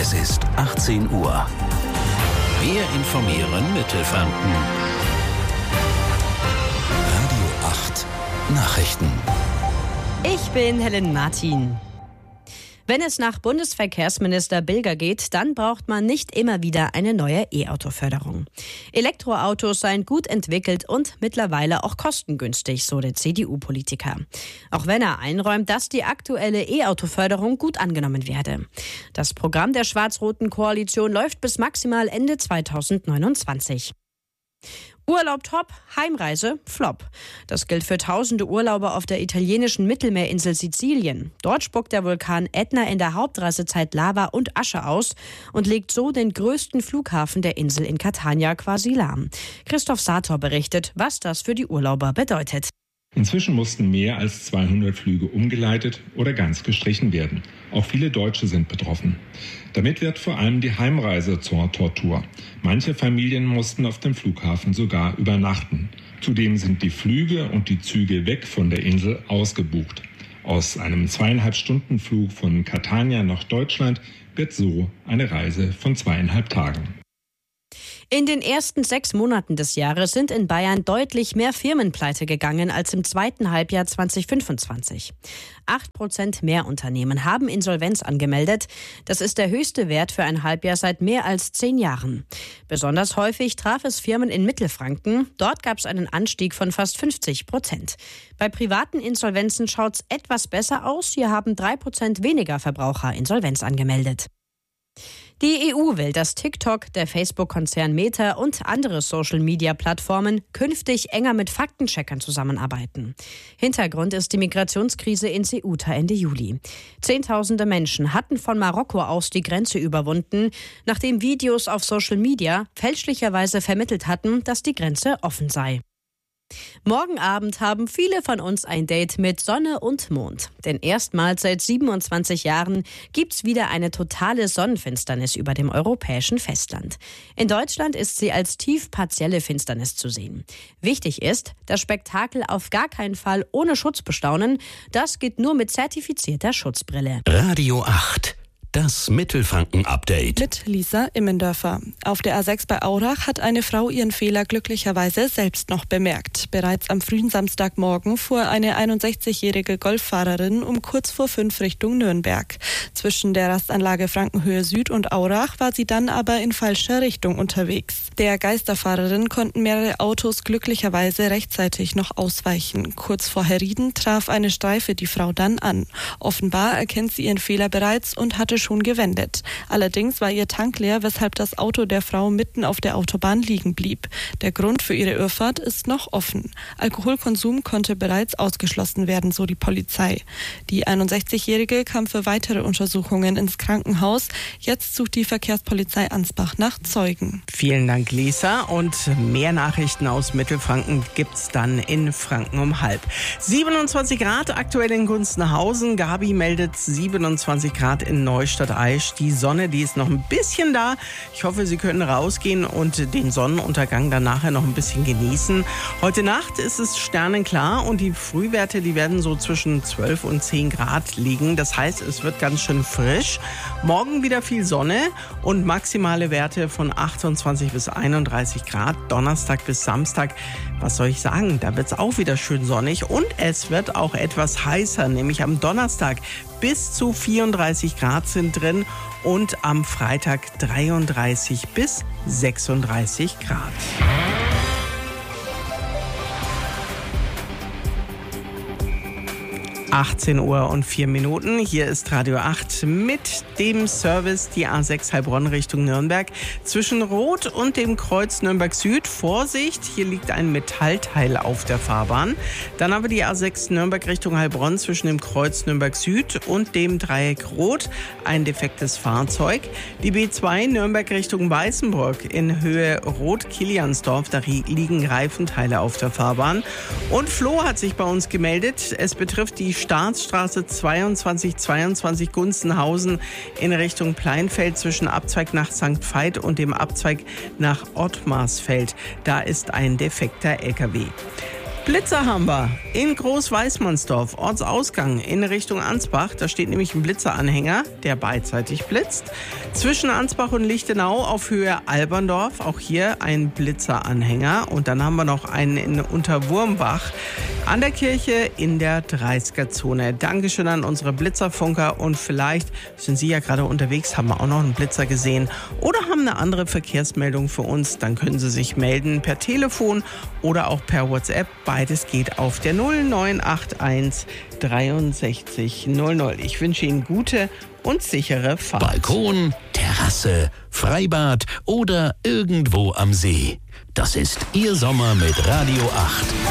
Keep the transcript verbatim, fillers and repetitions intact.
Es ist achtzehn Uhr. Wir informieren Mittelfranken. Radio acht Nachrichten. Ich bin Helen Martin. Wenn es nach Bundesverkehrsminister Bilger geht, dann braucht man nicht immer wieder eine neue E-Auto-Förderung. Elektroautos seien gut entwickelt und mittlerweile auch kostengünstig, so der C D U-Politiker. Auch wenn er einräumt, dass die aktuelle E-Auto-Förderung gut angenommen werde. Das Programm der schwarz-roten Koalition läuft bis maximal Ende zweitausendneunundzwanzig. Urlaub top, Heimreise flop. Das gilt für tausende Urlauber auf der italienischen Mittelmeerinsel Sizilien. Dort spuckt der Vulkan Ätna in der Hauptreisezeit Lava und Asche aus und legt so den größten Flughafen der Insel in Catania quasi lahm. Christoph Sator berichtet, was das für die Urlauber bedeutet. Inzwischen mussten mehr als zweihundert Flüge umgeleitet oder ganz gestrichen werden. Auch viele Deutsche sind betroffen. Damit wird vor allem die Heimreise zur Tortur. Manche Familien mussten auf dem Flughafen sogar übernachten. Zudem sind die Flüge und die Züge weg von der Insel ausgebucht. Aus einem zweieinhalb Stunden Flug von Catania nach Deutschland wird so eine Reise von zweieinhalb Tagen. In den ersten sechs Monaten des Jahres sind in Bayern deutlich mehr Firmen pleite gegangen als im zweiten Halbjahr zweitausendfünfundzwanzig. Acht Prozent mehr Unternehmen haben Insolvenz angemeldet. Das ist der höchste Wert für ein Halbjahr seit mehr als zehn Jahren. Besonders häufig traf es Firmen in Mittelfranken. Dort gab es einen Anstieg von fast fünfzig Prozent. Bei privaten Insolvenzen schaut es etwas besser aus. Hier haben drei Prozent weniger Verbraucher Insolvenz angemeldet. Die E U will, dass TikTok, der Facebook-Konzern Meta und andere Social-Media-Plattformen künftig enger mit Faktencheckern zusammenarbeiten. Hintergrund ist die Migrationskrise in Ceuta Ende Juli. Zehntausende Menschen hatten von Marokko aus die Grenze überwunden, nachdem Videos auf Social Media fälschlicherweise vermittelt hatten, dass die Grenze offen sei. Morgen Abend haben viele von uns ein Date mit Sonne und Mond. Denn erstmals seit siebenundzwanzig Jahren gibt's wieder eine totale Sonnenfinsternis über dem europäischen Festland. In Deutschland ist sie als tief partielle Finsternis zu sehen. Wichtig ist, das Spektakel auf gar keinen Fall ohne Schutz bestaunen. Das geht nur mit zertifizierter Schutzbrille. Radio acht. Das Mittelfranken-Update. Mit Lisa Immendörfer. Auf der A sechs bei Aurach hat eine Frau ihren Fehler glücklicherweise selbst noch bemerkt. Bereits am frühen Samstagmorgen fuhr eine einundsechzigjährige Golffahrerin um kurz vor fünf Richtung Nürnberg. Zwischen der Rastanlage Frankenhöhe Süd und Aurach war sie dann aber in falscher Richtung unterwegs. Der Geisterfahrerin konnten mehrere Autos glücklicherweise rechtzeitig noch ausweichen. Kurz vor Herrieden traf eine Streife die Frau dann an. Offenbar erkennt sie ihren Fehler bereits und hatte schon gewendet. Allerdings war ihr Tank leer, weshalb das Auto der Frau mitten auf der Autobahn liegen blieb. Der Grund für ihre Irrfahrt ist noch offen. Alkoholkonsum konnte bereits ausgeschlossen werden, so die Polizei. Die einundsechzigjährige kam für weitere Untersuchungen ins Krankenhaus. Jetzt sucht die Verkehrspolizei Ansbach nach Zeugen. Vielen Dank, Lisa. Und mehr Nachrichten aus Mittelfranken gibt's dann in Franken um halb. siebenundzwanzig Grad aktuell in Gunzenhausen. Gabi meldet siebenundzwanzig Grad in Neustadt. Neustadt-Aisch. Die Sonne, die ist noch ein bisschen da. Ich hoffe, Sie können rausgehen und den Sonnenuntergang dann nachher noch ein bisschen genießen. Heute Nacht ist es sternenklar und die Frühwerte, die werden so zwischen zwölf und zehn Grad liegen. Das heißt, es wird ganz schön frisch. Morgen wieder viel Sonne und maximale Werte von achtundzwanzig bis einunddreißig Grad. Donnerstag bis Samstag, was soll ich sagen, da wird es auch wieder schön sonnig und es wird auch etwas heißer, nämlich am Donnerstag bis zu vierunddreißig Grad sind drin und am Freitag dreiunddreißig bis sechsunddreißig Grad. achtzehn Uhr und vier Minuten. Hier ist Radio acht mit dem Service die A sechs Heilbronn Richtung Nürnberg. Zwischen Rot und dem Kreuz Nürnberg Süd. Vorsicht, hier liegt ein Metallteil auf der Fahrbahn. Dann haben wir die A sechs Nürnberg Richtung Heilbronn zwischen dem Kreuz Nürnberg Süd und dem Dreieck Rot. Ein defektes Fahrzeug. Die B zwei Nürnberg Richtung Weißenburg in Höhe Rot-Kiliansdorf. Da liegen Reifenteile auf der Fahrbahn. Und Flo hat sich bei uns gemeldet. Es betrifft die Staatsstraße zweiundzwanzig zweiundzwanzig Gunzenhausen in Richtung Pleinfeld zwischen Abzweig nach Sankt Veit und dem Abzweig nach Ottmarsfeld. Da ist ein defekter L K W. Blitzer haben wir in Großweißmannsdorf, Ortsausgang in Richtung Ansbach. Da steht nämlich ein Blitzeranhänger, der beidseitig blitzt. Zwischen Ansbach und Lichtenau auf Höhe Alberndorf, auch hier ein Blitzeranhänger. Und dann haben wir noch einen in Unterwurmbach an der Kirche in der dreißiger-Zone. Dankeschön an unsere Blitzerfunker und vielleicht sind Sie ja gerade unterwegs, haben wir auch noch einen Blitzer gesehen oder haben eine andere Verkehrsmeldung für uns. Dann können Sie sich melden per Telefon oder auch per WhatsApp. Beides geht auf der null neun acht eins dreiundsechzig null null. Ich wünsche Ihnen gute und sichere Fahrt. Balkon, Terrasse, Freibad oder irgendwo am See. Das ist Ihr Sommer mit Radio acht.